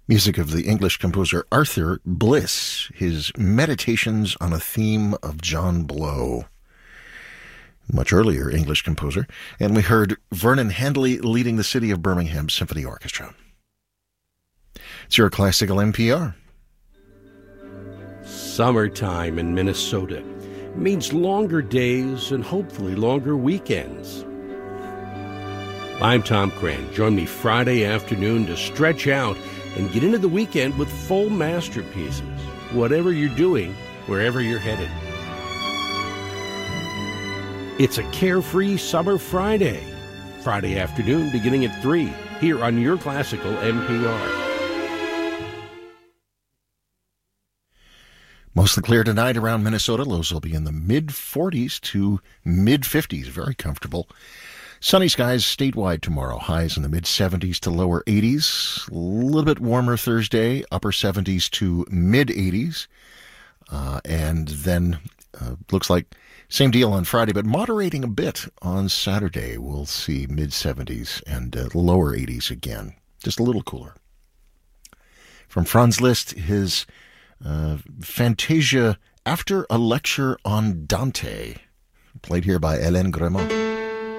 Music of the English composer Arthur Bliss, his Meditations on a Theme of John Blow. Much earlier English composer. And we heard Vernon Handley leading the City of Birmingham Symphony Orchestra. It's your Classical NPR. Summertime in Minnesota means longer days and hopefully longer weekends. I'm Tom Cran. Join me Friday afternoon to stretch out and get into the weekend with full masterpieces, whatever you're doing, wherever you're headed. It's a carefree summer Friday. Friday afternoon beginning at 3 here on your Classical NPR. Mostly clear tonight around Minnesota. Lows will be in the mid-40s to mid-50s. Very comfortable. Sunny skies statewide tomorrow. Highs in the mid-70s to lower 80s. A little bit warmer Thursday. Upper 70s to mid-80s. And then looks like same deal on Friday, but moderating a bit on Saturday. We'll see mid-70s and lower 80s again. Just a little cooler. From Franz Liszt, his Fantasia after a lecture on Dante, played here by Hélène Grémont.